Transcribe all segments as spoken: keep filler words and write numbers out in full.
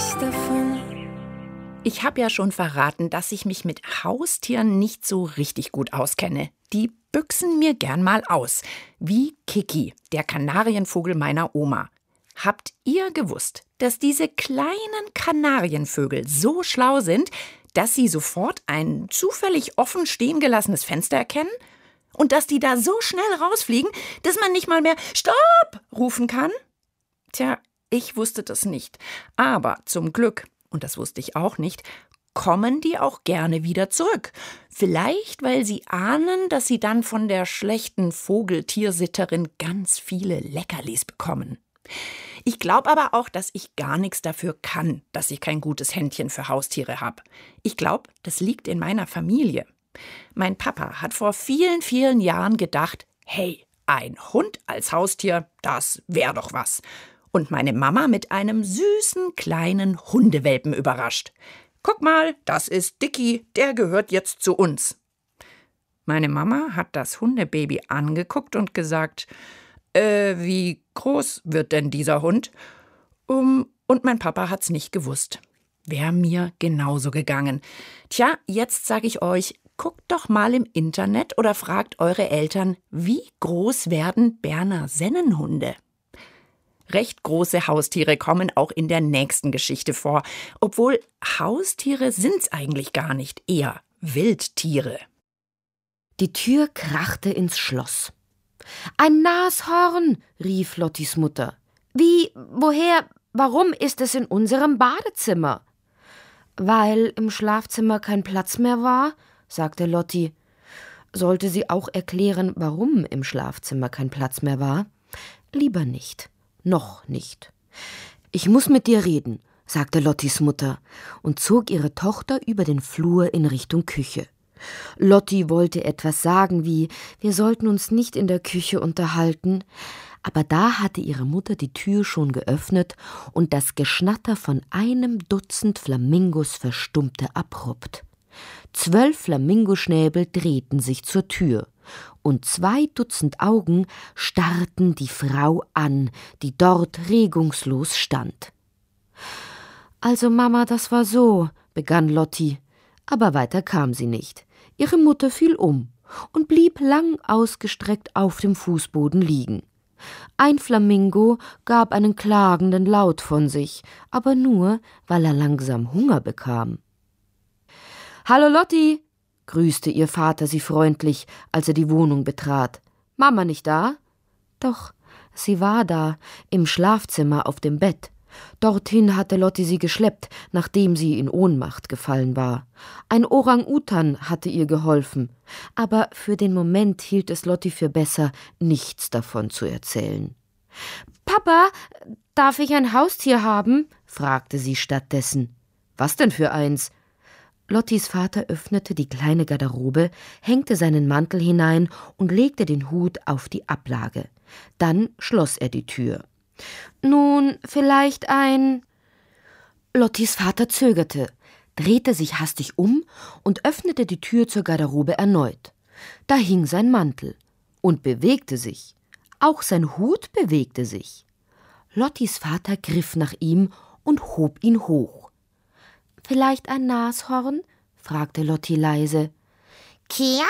nichts davon. Ich habe ja schon verraten, dass ich mich mit Haustieren nicht so richtig gut auskenne. Die büchsen mir gern mal aus. Wie Kiki, der Kanarienvogel meiner Oma. Habt ihr gewusst, dass diese kleinen Kanarienvögel so schlau sind, dass sie sofort ein zufällig offen stehen gelassenes Fenster erkennen? Und dass die da so schnell rausfliegen, dass man nicht mal mehr »Stopp!« rufen kann? Tja, ich wusste das nicht. Aber zum Glück, und das wusste ich auch nicht, kommen die auch gerne wieder zurück. Vielleicht, weil sie ahnen, dass sie dann von der schlechten Vogeltiersitterin ganz viele Leckerlis bekommen. Ich glaube aber auch, dass ich gar nichts dafür kann, dass ich kein gutes Händchen für Haustiere habe. Ich glaube, das liegt in meiner Familie. Mein Papa hat vor vielen, vielen Jahren gedacht, hey, ein Hund als Haustier, das wäre doch was. Und meine Mama mit einem süßen kleinen Hundewelpen überrascht. Guck mal, das ist Dicky, der gehört jetzt zu uns. Meine Mama hat das Hundebaby angeguckt und gesagt, äh, wie groß wird denn dieser Hund? Um, und mein Papa hat's nicht gewusst. Wäre mir genauso gegangen. Tja, jetzt sage ich euch, guckt doch mal im Internet oder fragt eure Eltern, wie groß werden Berner Sennenhunde? Recht große Haustiere kommen auch in der nächsten Geschichte vor. Obwohl Haustiere sind's eigentlich gar nicht, eher Wildtiere. Die Tür krachte ins Schloss. »Ein Nashorn«, rief Lottis Mutter. »Wie, woher, warum ist es in unserem Badezimmer?« »Weil im Schlafzimmer kein Platz mehr war«, sagte Lotti. Sollte sie auch erklären, warum im Schlafzimmer kein Platz mehr war? Lieber nicht. Noch nicht. »Ich muss mit dir reden«, sagte Lottis Mutter und zog ihre Tochter über den Flur in Richtung Küche. Lotti wollte etwas sagen wie, wir sollten uns nicht in der Küche unterhalten, aber da hatte ihre Mutter die Tür schon geöffnet und das Geschnatter von einem Dutzend Flamingos verstummte abrupt. Zwölf Flamingoschnäbel drehten sich zur Tür und zwei Dutzend Augen starrten die Frau an, die dort regungslos stand. »Also Mama, das war so«, begann Lotti, aber weiter kam sie nicht. Ihre Mutter fiel um und blieb lang ausgestreckt auf dem Fußboden liegen. Ein Flamingo gab einen klagenden Laut von sich, aber nur, weil er langsam Hunger bekam. »Hallo Lotti«, grüßte ihr Vater sie freundlich, als er die Wohnung betrat. »Mama nicht da?« Doch, sie war da, im Schlafzimmer auf dem Bett. Dorthin hatte Lotti sie geschleppt, nachdem sie in Ohnmacht gefallen war. Ein Orang-Utan hatte ihr geholfen, aber für den Moment hielt es Lotti für besser, nichts davon zu erzählen. »Papa, darf ich ein Haustier haben?« fragte sie stattdessen. »Was denn für eins?« Lottis Vater öffnete die kleine Garderobe, hängte seinen Mantel hinein und legte den Hut auf die Ablage. Dann schloss er die Tür. »Nun, vielleicht ein...« Lottis Vater zögerte, drehte sich hastig um und öffnete die Tür zur Garderobe erneut. Da hing sein Mantel und bewegte sich. Auch sein Hut bewegte sich. Lottis Vater griff nach ihm und hob ihn hoch. »Vielleicht ein Nashorn?« fragte Lotti leise. »Kia!«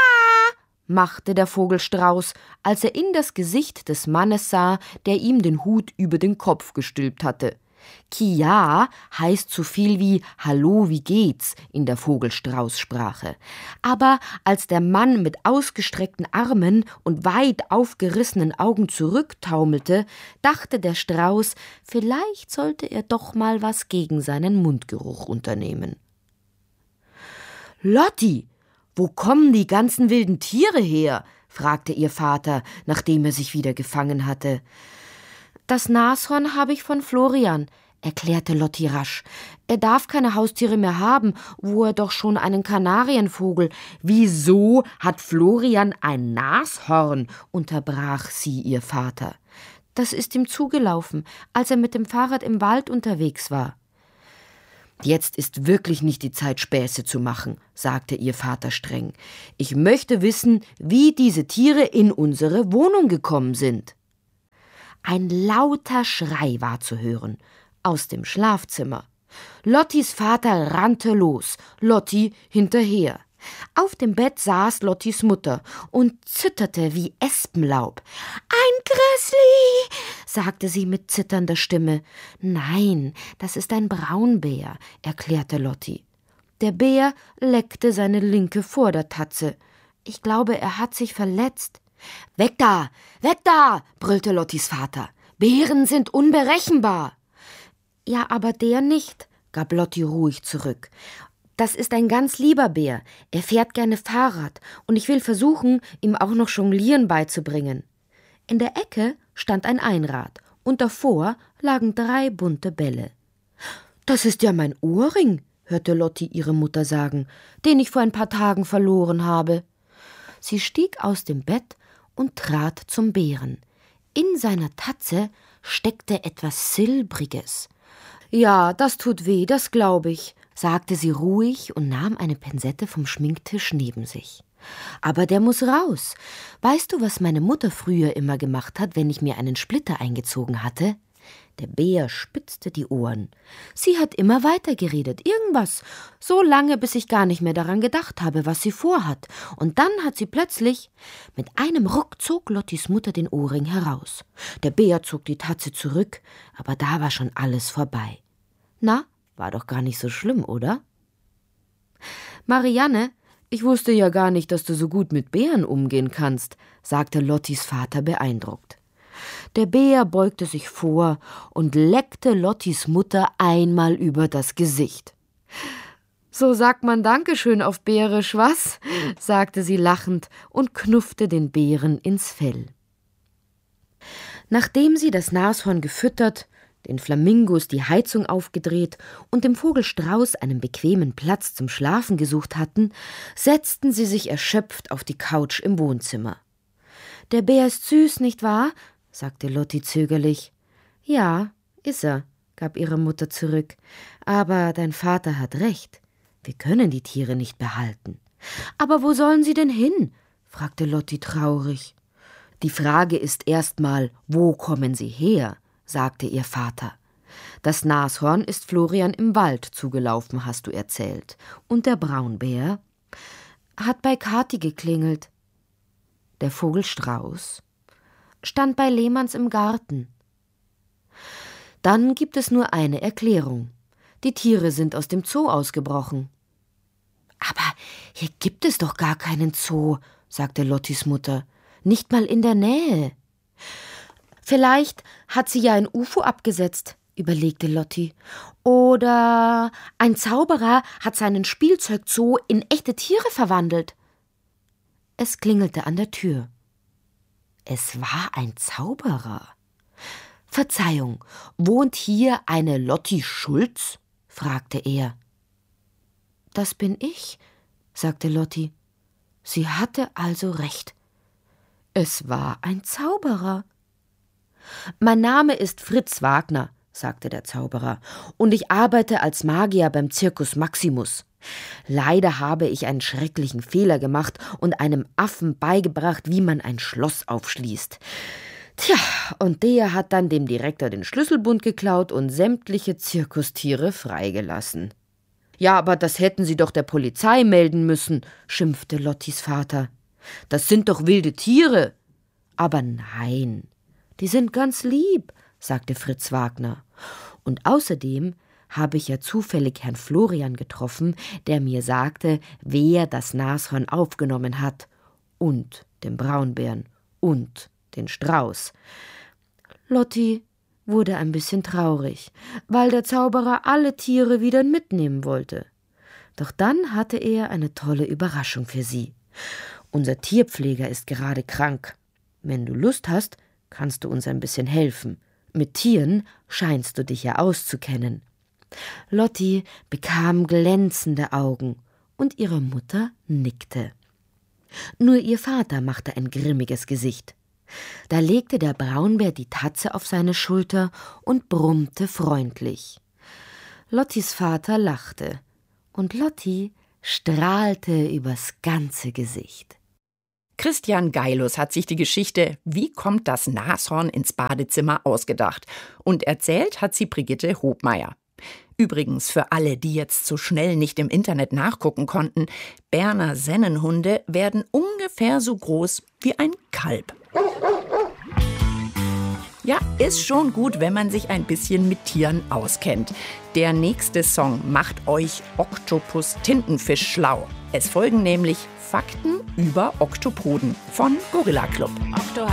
machte der Vogelstrauß, als er in das Gesicht des Mannes sah, der ihm den Hut über den Kopf gestülpt hatte. Kia heißt so viel wie »Hallo, wie geht's« in der Vogelstraußsprache. Aber als der Mann mit ausgestreckten Armen und weit aufgerissenen Augen zurücktaumelte, dachte der Strauß, vielleicht sollte er doch mal was gegen seinen Mundgeruch unternehmen. »Lotti, wo kommen die ganzen wilden Tiere her?« fragte ihr Vater, nachdem er sich wieder gefangen hatte. »Das Nashorn habe ich von Florian«, erklärte Lotti rasch. »Er darf keine Haustiere mehr haben, wo er doch schon einen Kanarienvogel.« »Wieso hat Florian ein Nashorn?« unterbrach sie ihr Vater. »Das ist ihm zugelaufen, als er mit dem Fahrrad im Wald unterwegs war.« »Jetzt ist wirklich nicht die Zeit, Späße zu machen«, sagte ihr Vater streng. »Ich möchte wissen, wie diese Tiere in unsere Wohnung gekommen sind.« Ein lauter Schrei war zu hören. aus dem Schlafzimmer. Lottis Vater rannte los, Lotti hinterher. Auf dem Bett saß Lottis Mutter und zitterte wie Espenlaub. »Ein Grizzly«, sagte sie mit zitternder Stimme. »Nein, das ist ein Braunbär«, erklärte Lotti. Der Bär leckte seine linke Vordertatze. Ich glaube, er hat sich verletzt. »Weg da, weg da«, brüllte Lottis Vater. »Bären sind unberechenbar.« »Ja, aber der nicht«, gab Lotti ruhig zurück. »Das ist ein ganz lieber Bär. Er fährt gerne Fahrrad und ich will versuchen, ihm auch noch Jonglieren beizubringen.« In der Ecke stand ein Einrad und davor lagen drei bunte Bälle. »Das ist ja mein Ohrring«, hörte Lotti ihre Mutter sagen, »den ich vor ein paar Tagen verloren habe.« Sie stieg aus dem Bett und trat zum Bären. In seiner Tatze steckte etwas Silbriges. »Ja, das tut weh, das glaube ich«, sagte sie ruhig und nahm eine Pinzette vom Schminktisch neben sich. »Aber der muss raus. Weißt du, was meine Mutter früher immer gemacht hat, wenn ich mir einen Splitter eingezogen hatte?« Der Bär spitzte die Ohren. »Sie hat immer weitergeredet, irgendwas, so lange, bis ich gar nicht mehr daran gedacht habe, was sie vorhat. Und dann hat sie plötzlich, mit einem Ruck zog Lottis Mutter den Ohrring heraus. Der Bär zog die Tatze zurück, aber da war schon alles vorbei. Na, war doch gar nicht so schlimm, oder?« »Marianne, ich wusste ja gar nicht, dass du so gut mit Bären umgehen kannst«, sagte Lottis Vater beeindruckt. Der Bär beugte sich vor und leckte Lottis Mutter einmal über das Gesicht. »So sagt man Dankeschön auf Bärisch, was?«, sagte sie lachend und knuffte den Bären ins Fell. Nachdem sie das Nashorn gefüttert, den Flamingos die Heizung aufgedreht und dem Vogelstrauß einen bequemen Platz zum Schlafen gesucht hatten, setzten sie sich erschöpft auf die Couch im Wohnzimmer. »Der Bär ist süß, nicht wahr?«, sagte Lotti zögerlich. »Ja, ist er«, gab ihre Mutter zurück. »Aber dein Vater hat recht. Wir können die Tiere nicht behalten.« »Aber wo sollen sie denn hin?«, fragte Lotti traurig. »Die Frage ist erstmal, wo kommen sie her?«, sagte ihr Vater. »Das Nashorn ist Florian im Wald zugelaufen, hast du erzählt. Und der Braunbär?« »Hat bei Kathi geklingelt.« »Der Vogelstrauß?« »Stand bei Lehmanns im Garten.« »Dann gibt es nur eine Erklärung. Die Tiere sind aus dem Zoo ausgebrochen.« »Aber hier gibt es doch gar keinen Zoo«, sagte Lottis Mutter. »Nicht mal in der Nähe.« »Vielleicht hat sie ja ein U F O abgesetzt«, überlegte Lotti. »Oder ein Zauberer hat seinen Spielzeugzoo in echte Tiere verwandelt.« Es klingelte an der Tür. Es war ein Zauberer. »Verzeihung, wohnt hier eine Lotti Schulz?«, fragte er. »Das bin ich«, sagte Lotti. Sie hatte also recht. Es war ein Zauberer. »Mein Name ist Fritz Wagner«, sagte der Zauberer, »und ich arbeite als Magier beim Circus Maximus. Leider habe ich einen schrecklichen Fehler gemacht und einem Affen beigebracht, wie man ein Schloss aufschließt. Tja, und der hat dann dem Direktor den Schlüsselbund geklaut und sämtliche Zirkustiere freigelassen.« »Ja, aber das hätten Sie doch der Polizei melden müssen«, schimpfte Lottis Vater. »Das sind doch wilde Tiere.« »Aber nein, die sind ganz lieb«, sagte Fritz Wagner. »Und außerdem habe ich ja zufällig Herrn Florian getroffen, der mir sagte, wer das Nashorn aufgenommen hat. Und den Braunbären und den Strauß.« Lotti wurde ein bisschen traurig, weil der Zauberer alle Tiere wieder mitnehmen wollte. Doch dann hatte er eine tolle Überraschung für sie. »Unser Tierpfleger ist gerade krank. Wenn du Lust hast, kannst du uns ein bisschen helfen. Mit Tieren scheinst du dich ja auszukennen.« Lotti bekam glänzende Augen und ihre Mutter nickte. Nur ihr Vater machte ein grimmiges Gesicht. Da legte der Braunbär die Tatze auf seine Schulter und brummte freundlich. Lottis Vater lachte und Lotti strahlte übers ganze Gesicht. Christian Geilus hat sich die Geschichte »Wie kommt das Nashorn ins Badezimmer« ausgedacht. Und erzählt hat sie Brigitte Hobmeier. Übrigens, für alle, die jetzt so schnell nicht im Internet nachgucken konnten, Berner Sennenhunde werden ungefähr so groß wie ein Kalb. Ja, ist schon gut, wenn man sich ein bisschen mit Tieren auskennt. Der nächste Song macht euch Oktopus-Tintenfisch schlau. Es folgen nämlich Fakten über Oktopoden von Gorilla Club. Okto